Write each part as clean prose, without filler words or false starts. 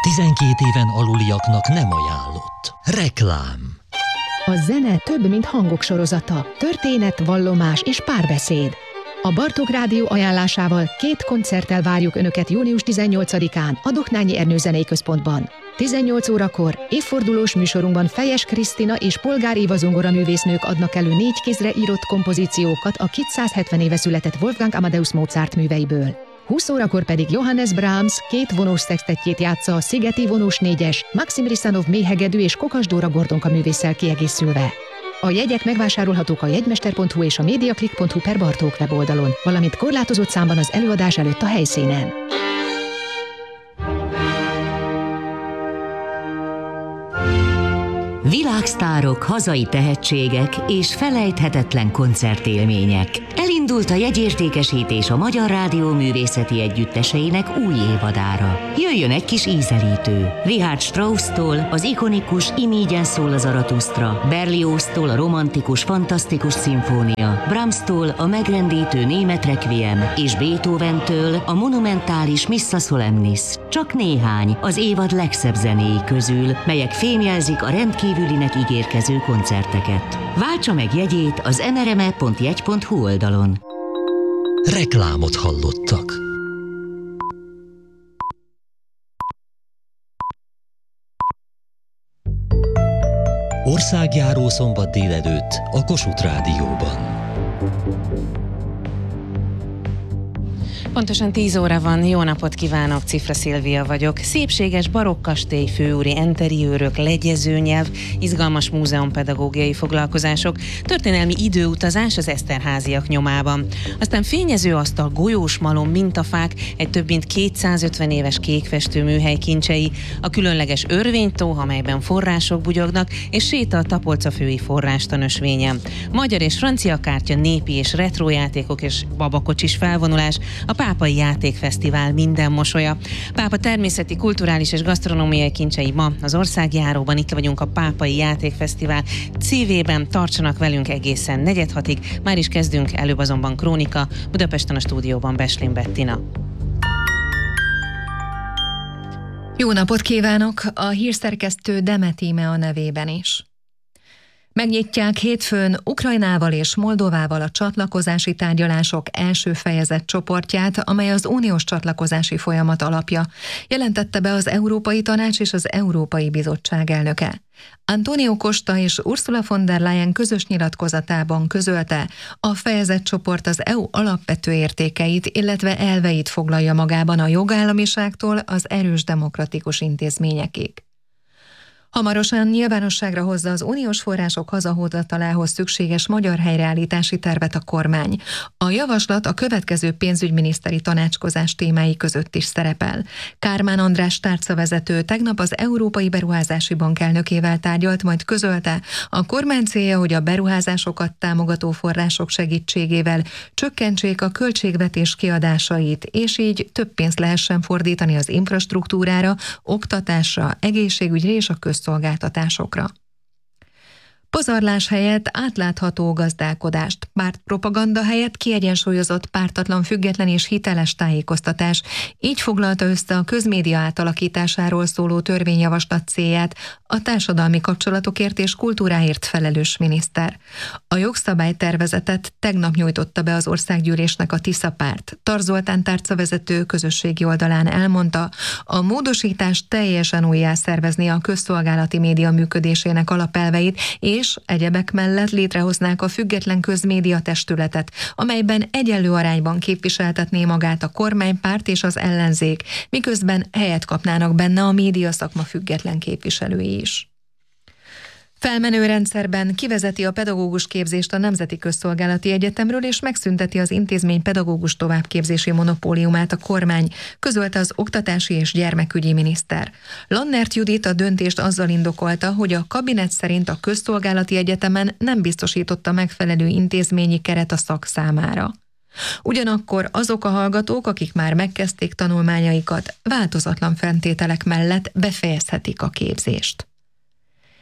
12 éven aluliaknak nem ajánlott. Reklám. A zene több, mint hangok sorozata. Történet, vallomás és párbeszéd. A Bartók Rádió ajánlásával 2 koncerttel várjuk Önöket június 18-án a Dohnányi Ernő Zenei Központban. 18 órakor évfordulós műsorunkban Fejes Krisztina és Polgár Éva zongoraművésznők adnak elő 4 kézre írott kompozíciókat a 270 éve született Wolfgang Amadeus Mozart műveiből. 20 órakor pedig Johannes Brahms 2 vonós szextettjét játsza a Szigeti vonós 4-es, Maxim Risanov méhegedű és Kokas Dóra Gordonka művésszel kiegészülve. A jegyek megvásárolhatók a jegymester.hu és a mediaclick.hu per Bartók weboldalon, valamint korlátozott számban az előadás előtt a helyszínen. Világsztárok, hazai tehetségek és felejthetetlen koncertélmények. Elindult a jegyértékesítés a Magyar Rádió művészeti együtteseinek új évadára. Jöjjön egy kis ízelítő. Richard Strauss-tól az ikonikus Imígyen szól a Zaratusztra, Berlioz-tól a romantikus, fantasztikus szimfónia, Brahms-tól a megrendítő német requiem és Beethoven-től a monumentális Missa Solemnis. Csak néhány az évad legszebb zenéi közül, melyek fémjelzik a rendkívülinek ígérkező koncerteket. Váltsa meg jegyét az mrme.jegy.hu oldalon. Reklámot hallottak. Országjáró szombat délelőtt a Kossuth Rádióban. Pontosan 10 óra van, jó napot kívánok, Cifra Szilvia vagyok. Szépséges barokkastély, főúri enteriőrök, legyezőnyelv, izgalmas múzeumpedagógiai foglalkozások, történelmi időutazás az Eszterháziak nyomában. Aztán fényező asztal, golyós malom, mintafák, egy több mint 250 éves kékfestő műhely kincsei, a különleges örvénytó, amelyben források bugyognak, és séta a Tapolcafői forrástan ösvényen. Magyar és francia kártya, népi és retrojátékok és babakocsis felvonulás, a Pápai Játékfesztivál minden mosolya. Pápa természeti, kulturális és gasztronómiai kincsei ma az országjáróban. Itt vagyunk a Pápai Játékfesztivál szívében, tartsanak velünk egészen 4:30-ig. Már is kezdünk, előbb azonban krónika. Budapesten a stúdióban Beslin Bettina. Jó napot kívánok! A hírszerkesztő Demet Íme a nevében is. Megnyitják hétfőn Ukrajnával és Moldovával a csatlakozási tárgyalások első fejezet csoportját, amely az uniós csatlakozási folyamat alapja, jelentette be az Európai Tanács és az Európai Bizottság elnöke. Antonio Costa és Ursula von der Leyen közös nyilatkozatában közölte, a fejezetcsoport az EU alapvető értékeit, illetve elveit foglalja magában a jogállamiságtól az erős demokratikus intézményekig. Hamarosan nyilvánosságra hozza az uniós források hazahozatalához szükséges magyar helyreállítási tervet a kormány. A javaslat a következő pénzügyminiszteri tanácskozás témái között is szerepel. Kármán András tárcavezető tegnap az Európai Beruházási Bank elnökével tárgyalt, majd közölte, a kormány célja, hogy a beruházásokat támogató források segítségével csökkentsék a költségvetés kiadásait, és így több pénzt lehessen fordítani az infrastruktúrára, oktatásra, egészségügyre és a közszolgáltatásokra. Pazarlás helyett átlátható gazdálkodást, pártpropaganda helyett kiegyensúlyozott, pártatlan, független és hiteles tájékoztatás. Így foglalta össze a közmédia átalakításáról szóló törvényjavaslat célját a társadalmi kapcsolatokért és kultúráért felelős miniszter. A jogszabálytervezetet tegnap nyújtotta be az országgyűlésnek a Tisza párt. Tar Zoltán tárcavezető közösségi oldalán elmondta, a módosítás teljesen újjászervezni a közszolgálati média működésének alapelveit, és egyebek mellett létrehoznák a független közmédia testületet, amelyben egyenlő arányban képviseltetné magát a kormánypárt és az ellenzék, miközben helyet kapnának benne a médiaszakma független képviselői is. Felmenő rendszerben kivezeti a pedagógus képzést a Nemzeti Közszolgálati Egyetemről, és megszünteti az intézmény pedagógus továbbképzési monopóliumát a kormány, közölte az oktatási és gyermekügyi miniszter. Lannert Judit a döntést azzal indokolta, hogy a kabinet szerint a Közszolgálati Egyetemen nem biztosította megfelelő intézményi keret a szak számára. Ugyanakkor azok a hallgatók, akik már megkezdték tanulmányaikat, változatlan feltételek mellett befejezhetik a képzést.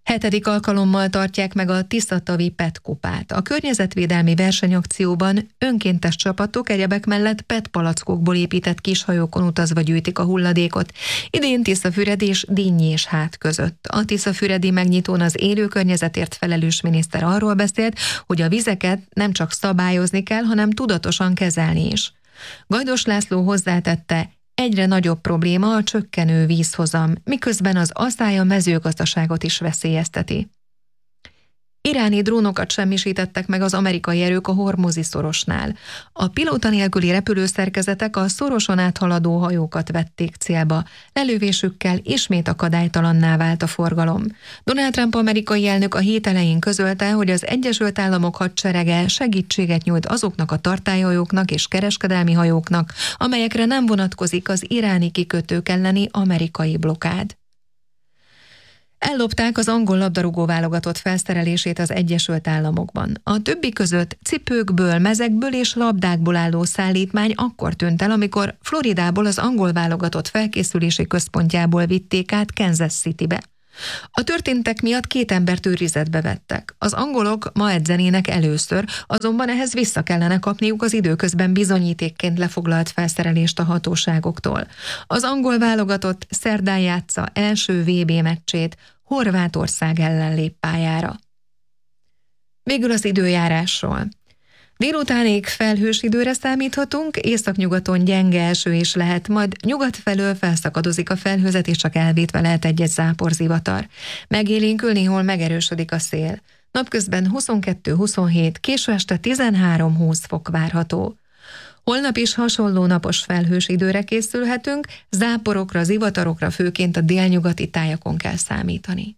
7. alkalommal tartják meg a Tiszatavi PET kupát. A környezetvédelmi versenyakcióban önkéntes csapatok egyebek mellett PET palackokból épített kishajókon utazva gyűjtik a hulladékot. Idén Tiszafüred és Dinnyi és Hát között. A tiszafüredi megnyitón az élő környezetért felelős miniszter arról beszélt, hogy a vizeket nem csak szabályozni kell, hanem tudatosan kezelni is. Gajdos László hozzátette, egyre nagyobb probléma a csökkenő vízhozam, miközben az aszály a mezőgazdaságot is veszélyezteti. Iráni drónokat semmisítettek meg az amerikai erők a Hormuzi szorosnál. A pilóta nélküli repülőszerkezetek a szoroson áthaladó hajókat vették célba. Lelövésükkel ismét akadálytalanná vált a forgalom. Donald Trump amerikai elnök a hét elején közölte, hogy az Egyesült Államok hadserege segítséget nyújt azoknak a tartályhajóknak és kereskedelmi hajóknak, amelyekre nem vonatkozik az iráni kikötők elleni amerikai blokád. Ellopták az angol labdarúgó válogatott felszerelését az Egyesült Államokban. A többi között cipőkből, mezekből és labdákból álló szállítmány akkor tűnt el, amikor Floridából az angol válogatott felkészülési központjából vitték át Kansas Citybe. A történtek miatt 2 embert őrizetbe vettek. Az angolok ma edzenének először, azonban ehhez vissza kellene kapniuk az időközben bizonyítékként lefoglalt felszerelést a hatóságoktól. Az angol válogatott szerdán játsza első VB meccsét, Horvátország ellen lép pályára. Végül az időjárásról. Délutánig felhős időre számíthatunk, északnyugaton gyenge eső is lehet, majd nyugat felől felszakadozik a felhőzet, és csak elvétve lehet egy-egy záporzivatar. Megélénkül, néhol megerősödik a szél. Napközben 22-27, késő este 13-20 fok várható. Holnap is hasonló napos felhős időre készülhetünk, záporokra, zivatarokra főként a délnyugati tájakon kell számítani.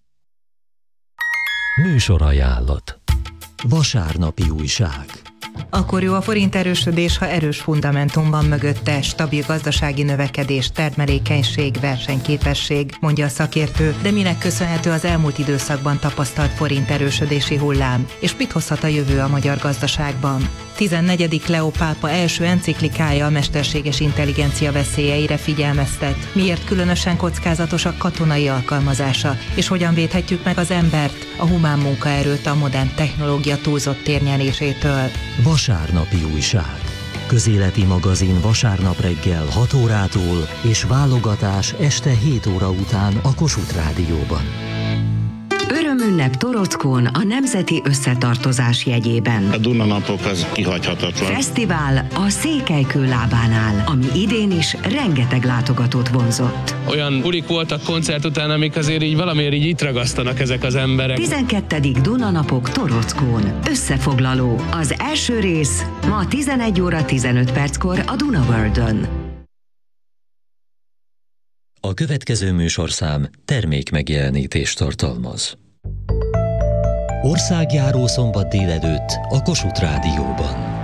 Műsorajánlat. Vasárnapi újság. Akkor jó a forint erősödés, ha erős fundamentum van mögötte, stabil gazdasági növekedés, termelékenység, versenyképesség, mondja a szakértő, de minek köszönhető az elmúlt időszakban tapasztalt forint erősödési hullám, és mit hozhat a jövő a magyar gazdaságban? 14. Leó pápa első enciklikája a mesterséges intelligencia veszélyeire figyelmeztet. Miért különösen kockázatos a katonai alkalmazása, és hogyan védhetjük meg az embert, a humán munkaerőt a modern technológia túlzott térnyerésétől? Vasárnapi újság. Közéleti magazin vasárnap reggel 6 órától és válogatás este 7 óra után a Kossuth Rádióban. Örömünnep Torockón a Nemzeti Összetartozás jegyében. A Duna-napok az kihagyhatatlan. Fesztivál a Székelykő lábánál, ami idén is rengeteg látogatót vonzott. Olyan bulik voltak koncert után, amik azért így valamiért így itt ragasztanak ezek az emberek. 12. Duna-napok Torockón. Összefoglaló. Az első rész ma 11 óra 15 perckor a Duna Worldön. A következő műsorszám termékmegjelenítést tartalmaz. Országjáró szombat délelőtt a Kossuth Rádióban.